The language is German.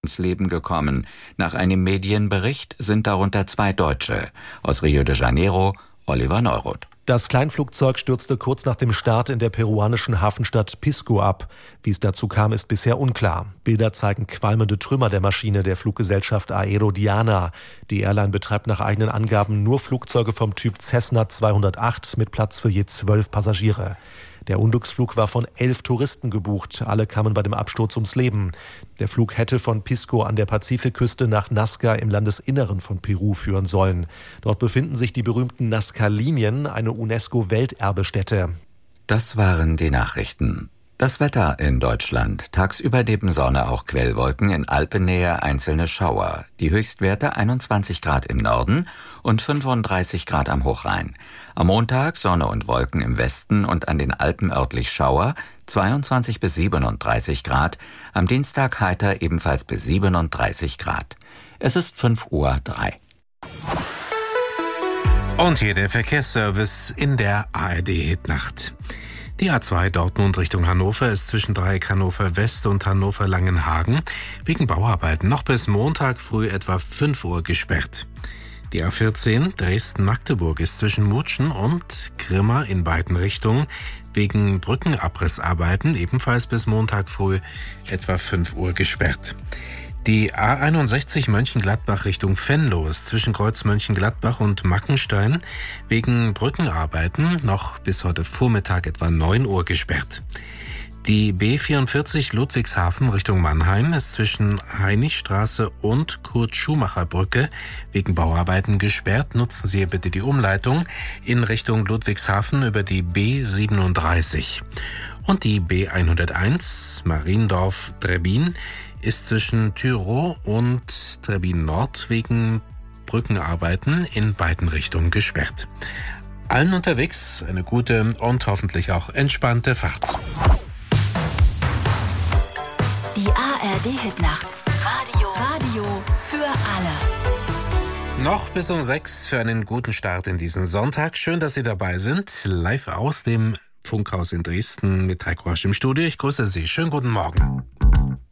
ums Leben gekommen. Nach einem Medienbericht sind darunter 2 Deutsche. Aus Rio de Janeiro, Oliver Neuroth. Das Kleinflugzeug stürzte kurz nach dem Start in der peruanischen Hafenstadt Pisco ab. Wie es dazu kam, ist bisher unklar. Bilder zeigen qualmende Trümmer der Maschine der Fluggesellschaft Aerodiana. Die Airline betreibt nach eigenen Angaben nur Flugzeuge vom Typ Cessna 208 mit Platz für je 12 Passagiere. Der Unglücksflug war von 11 Touristen gebucht. Alle kamen bei dem Absturz ums Leben. Der Flug hätte von Pisco an der Pazifikküste nach Nazca im Landesinneren von Peru führen sollen. Dort befinden sich die berühmten Nazca-Linien, eine UNESCO-Welterbestätte. Das waren die Nachrichten. Das Wetter in Deutschland. Tagsüber neben Sonne auch Quellwolken, in Alpennähe einzelne Schauer. Die Höchstwerte 21 Grad im Norden und 35 Grad am Hochrhein. Am Montag Sonne und Wolken im Westen und an den Alpen örtlich Schauer, 22 bis 37 Grad. Am Dienstag heiter ebenfalls bis 37 Grad. Es ist 5:03 Uhr. Und hier der Verkehrsservice in der ARD-Hitnacht. Die A2 Dortmund Richtung Hannover ist zwischen Dreieck Hannover West und Hannover Langenhagen wegen Bauarbeiten noch bis Montag früh etwa 5 Uhr gesperrt. Die A14 Dresden-Magdeburg ist zwischen Mutschen und Grimma in beiden Richtungen wegen Brückenabrissarbeiten ebenfalls bis Montag früh etwa 5 Uhr gesperrt. Die A61 Mönchengladbach Richtung Venlo ist zwischen Kreuz Mönchengladbach und Mackenstein wegen Brückenarbeiten noch bis heute Vormittag etwa 9 Uhr gesperrt. Die B44 Ludwigshafen Richtung Mannheim ist zwischen Heinrichstraße und Kurt-Schumacher-Brücke wegen Bauarbeiten gesperrt. Nutzen Sie bitte die Umleitung in Richtung Ludwigshafen über die B37. Und die B101 Mariendorf-Trebbin ist zwischen Tyrow und Trebbin Nord wegen Brückenarbeiten in beiden Richtungen gesperrt. Allen unterwegs eine gute und hoffentlich auch entspannte Fahrt. Die ARD-Hitnacht. Radio für alle. Noch bis um 6 für einen guten Start in diesen Sonntag. Schön, dass Sie dabei sind. Live aus dem Funkhaus in Dresden mit Heiko Rasch im Studio. Ich grüße Sie. Schönen guten Morgen.